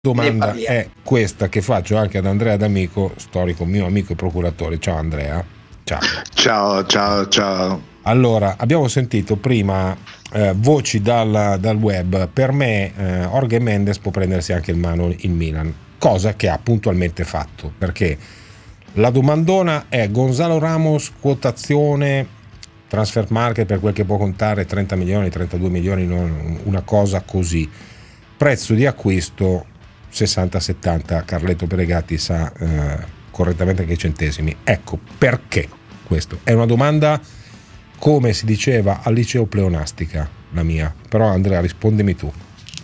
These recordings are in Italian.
Domanda è questa che faccio anche ad Andrea D'Amico, storico mio amico e procuratore. Ciao Andrea. Ciao. Allora, abbiamo sentito prima voci dal web. Per me Jorge Mendes può prendersi anche in mano il Milan, cosa che ha puntualmente fatto, perché la domandona è: Gonzalo Ramos, quotazione, transfer market, per quel che può contare, 30 milioni, 32 milioni, una cosa così. Prezzo di acquisto 60-70, Carletto Peregatti sa correttamente anche i centesimi. Ecco, perché questo? È una domanda, come si diceva al liceo, pleonastica, la mia. Però Andrea, rispondimi tu.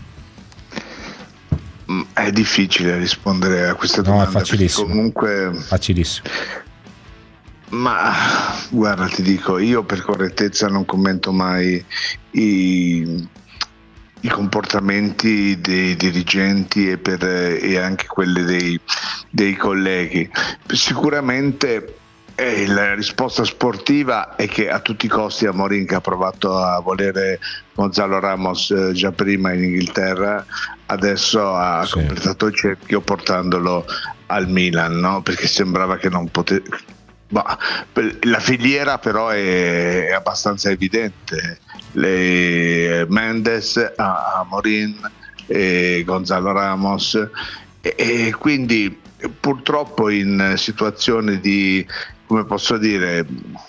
È difficile rispondere a questa domanda. No, è facilissimo. Comunque facilissimo. Ma guarda, ti dico, io per correttezza non commento mai i comportamenti dei dirigenti e anche quelli dei colleghi. Sicuramente la risposta sportiva è che a tutti i costi Amorim, che ha provato a volere Gonzalo Ramos già prima in Inghilterra, adesso ha completato il cerchio portandolo al Milan, no? Perché sembrava che non potesse. La filiera però è abbastanza evidente. Mendes, Amorim e Gonzalo Ramos, e quindi purtroppo in situazioni di, come posso dire,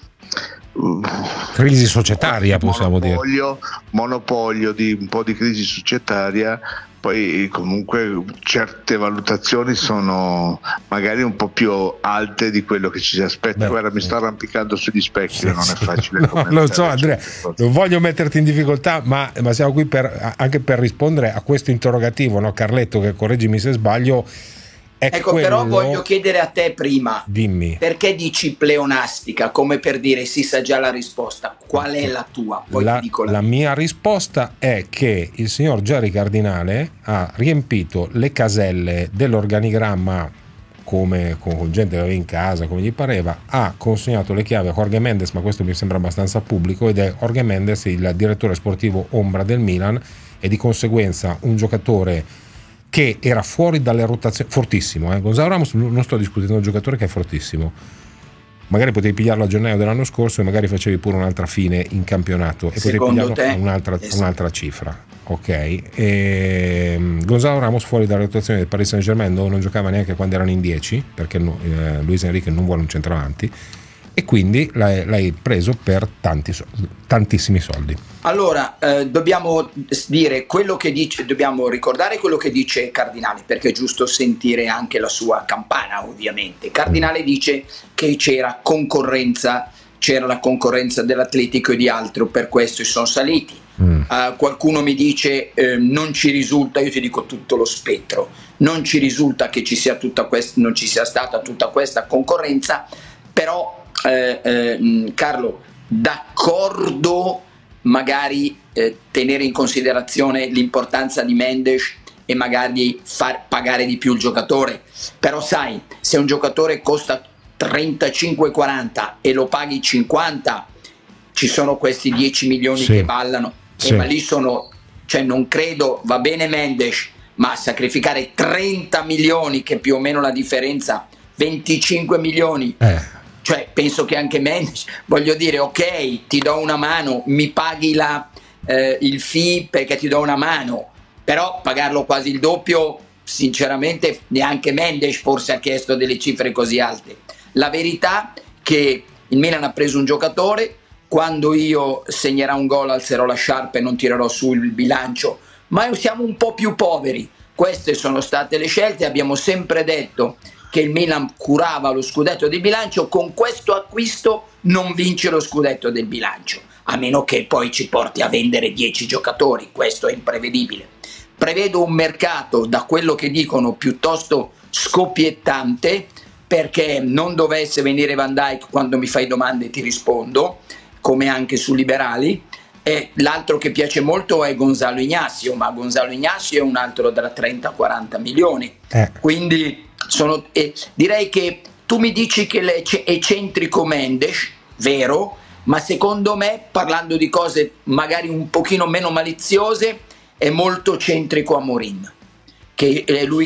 crisi societaria, possiamo dire monopolio, di un po' di crisi societaria. Poi comunque certe valutazioni sono magari un po' più alte di quello che ci si aspetta. Guarda, mi sto arrampicando sugli specchi, non è facile. No, lo so Andrea, non voglio metterti in difficoltà, ma siamo qui anche per rispondere a questo interrogativo, no, Carletto, che correggimi se sbaglio. Ecco, però voglio chiedere a te prima, dimmi, perché dici pleonastica, come per dire si sa già la risposta? Qual è la tua? Poi ti dico la mia risposta è che il signor Jerry Cardinale ha riempito le caselle dell'organigramma come con gente che aveva in casa, come gli pareva, ha consegnato le chiavi a Jorge Mendes, ma questo mi sembra abbastanza pubblico, ed è Jorge Mendes il direttore sportivo ombra del Milan, e di conseguenza un giocatore che era fuori dalle rotazioni, fortissimo. Gonzalo Ramos, non sto discutendo, un giocatore che è fortissimo, magari potevi pigliarlo a gennaio dell'anno scorso e magari facevi pure un'altra fine in campionato e potevi pigliarlo a un'altra cifra, ok? Gonzalo Ramos fuori dalla rotazione del Paris Saint-Germain, non giocava neanche quando erano in 10, perché Luis Enrique non vuole un centravanti, e quindi l'hai preso per tantissimi soldi. Allora, dobbiamo dire quello che dice, dobbiamo ricordare quello che dice Cardinale, perché è giusto sentire anche la sua campana, ovviamente. Cardinale dice che c'era la concorrenza dell'Atletico e di altro, per questo sono saliti. Qualcuno mi dice non ci risulta, io ti dico tutto lo spettro, non ci risulta che non ci sia stata tutta questa concorrenza, però Carlo, d'accordo, magari tenere in considerazione l'importanza di Mendes e magari far pagare di più il giocatore, però sai, se un giocatore costa 35-40 e lo paghi 50, ci sono questi 10 milioni che ballano, ma lì sono, cioè non credo, va bene Mendes, ma sacrificare 30 milioni, che è più o meno la differenza, 25 milioni, cioè penso che anche Mendes, voglio dire, ok, ti do una mano, mi paghi il fee perché ti do una mano, però pagarlo quasi il doppio, sinceramente neanche Mendes forse ha chiesto delle cifre così alte. La verità è che il Milan ha preso un giocatore, quando io segnerò un gol alzerò la sciarpa e non tirerò su il bilancio, ma siamo un po' più poveri, queste sono state le scelte, abbiamo sempre detto che il Milan curava lo scudetto del bilancio, con questo acquisto non vince lo scudetto del bilancio, a meno che poi ci porti a vendere 10 giocatori, questo è imprevedibile. Prevedo un mercato, da quello che dicono, piuttosto scoppiettante, perché non dovesse venire Van Dijk, quando mi fai domande ti rispondo, come anche su Liberali, e l'altro che piace molto è Gonzalo Ignacio, ma Gonzalo Ignacio è un altro da 30-40 milioni, quindi direi che tu mi dici che è eccentrico Mendes, vero, ma secondo me, parlando di cose magari un pochino meno maliziose, è molto centrico Amorim, che è lui